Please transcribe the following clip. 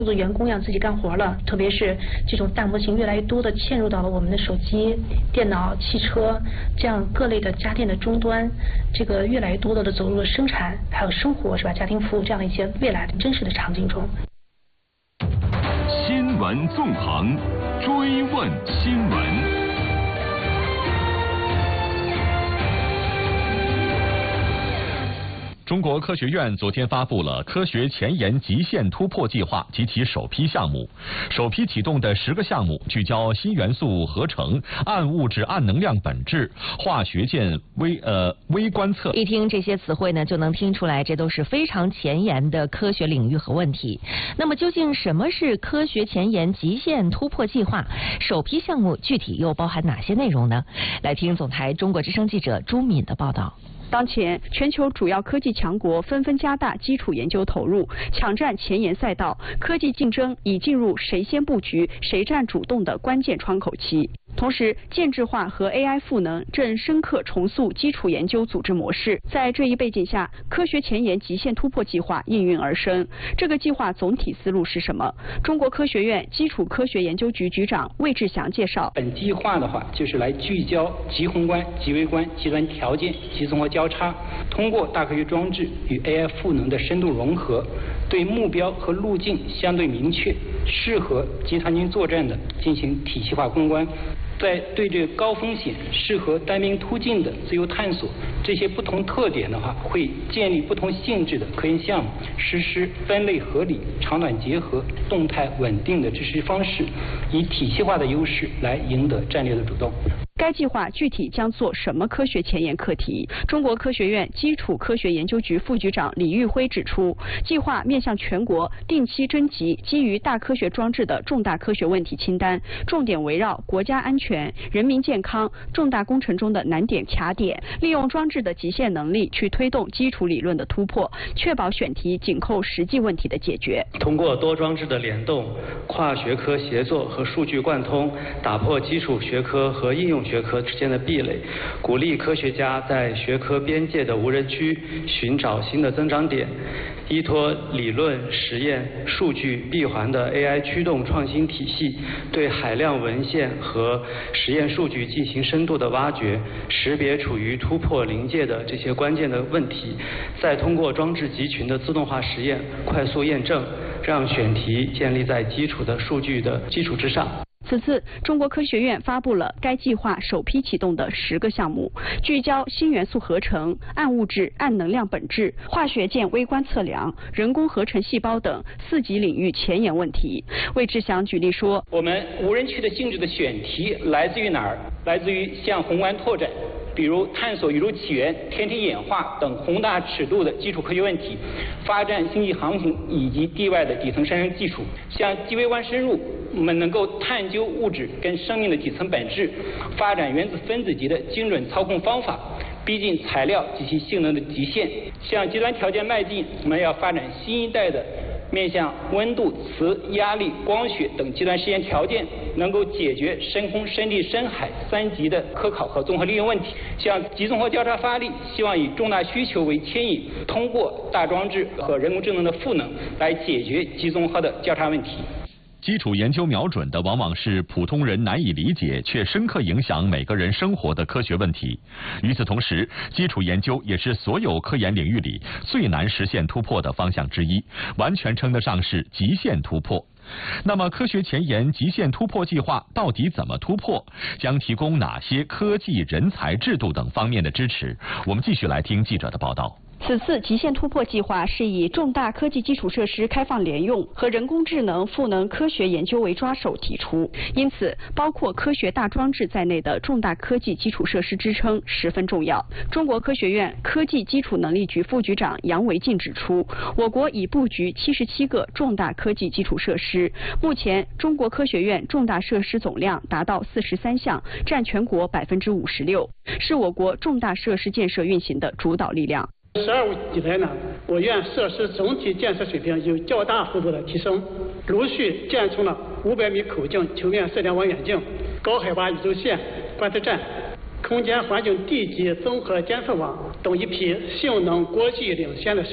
做员工一样自己干活了，特别是这种大模型越来越多的嵌入到了我们的手机、电脑、汽车这样各类的家电的终端，这个越来越多的走入了生产还有生活是吧？家庭服务这样的一些未来的真实的场景中。 新闻纵横，追问新闻。中国科学院昨天发布了科学前沿极限突破计划及其首批项目。首批启动的10个项目聚焦新元素合成、暗物质暗能量本质、化学键微观测。 一听这些词汇呢，就能听出来这都是非常前沿的科学领域和问题。那么究竟什么是科学前沿极限突破计划？首批项目具体又包含哪些内容呢？来听总台中国之声记者朱敏的报道。 当前，全球主要科技强国纷纷加大基础研究投入，抢占前沿赛道，科技竞争已进入谁先布局、谁占主动的关键窗口期。同时，建制化和 AI 赋能正深刻重塑基础研究组织模式。在这一背景下，科学前沿极限突破计划应运而生。这个计划总体思路是什么？中国科学院基础科学研究局局长魏志祥介绍。 本计划的话，就是来聚焦极宏观、极微观、极端条件及综合交叉，通过大科学装置与 AI 赋能的深度融合，对目标和路径相对明确、适合集团军作战的进行体系化攻关。在对这个高风险、适合单兵突进的自由探索这些不同特点的话，会建立不同性质的科研项目，实施分类合理、长短结合、动态稳定的支持方式，以体系化的优势来赢得战略的主动。 该计划具体将做什么科学前沿课题？中国科学院基础科学研究局副局长李玉辉指出，计划面向全国定期征集基于大科学装置的重大科学问题清单，重点围绕国家安全、人民健康、重大工程中的难点卡点，利用装置的极限能力去推动基础理论的突破，确保选题紧扣实际问题的解决。 通过多装置的联动、跨学科协作和数据贯通，打破基础学科和应用学科之间的壁垒，鼓励科学家在学科边界的无人区寻找新的增长点，依托理论、实验、数据闭环的 AI 驱动创新体系，对海量文献和实验数据进行深度的挖掘，识别处于突破临界的这些关键的问题，再通过装置集群的自动化实验快速验证，让选题建立在基础的数据的基础之上。 此次，中国科学院发布了该计划首批启动的10个项目，聚焦新元素合成、暗物质暗能量本质、化学键微观测量、人工合成细胞等4级领域前沿问题。魏志祥举例说， 我们无人区的性质的选题来自于哪儿？来自于向宏观拓展，比如探索宇宙起源、天体演化等宏大尺度的基础科学问题，发展星际航行以及地外的底层生成技术。向极微观深入，我们能够探究物质跟生命的底层本质，发展原子分子级的精准操控方法，逼近材料及其性能的极限。向极端条件迈进，我们要发展新一代的面向温度、磁、压力、光学等极端实验条件，能够解决深空、深地、深海3级的科考和综合利用问题。向极综合交叉发力，希望以重大需求为牵引，通过大装置和人工智能的赋能来解决极综合的交叉问题。 基础研究瞄准的往往是普通人难以理解却深刻影响每个人生活的科学问题。与此同时，基础研究也是所有科研领域里最难实现突破的方向之一，完全称得上是极限突破。那么，科学前沿极限突破计划到底怎么突破？将提供哪些科技、人才、制度等方面的支持？我们继续来听记者的报道。 此次极限突破计划是以重大科技基础设施开放联用和人工智能赋能科学研究为抓手提出，因此包括科学大装置在内的重大科技基础设施支撑十分重要。中国科学院科技基础能力局副局长杨维进指出，我国已布局77个重大科技基础设施，目前中国科学院重大设施总量达到43项，占全国56%，是我国重大设施建设运行的主导力量。 12五以来呢，我院设施总体建设水平有较大幅度的提升，陆续建成了500米口径球面射电望远镜、高海拔宇宙线观测站、空间环境地级综合监测网等一批性能国际领先的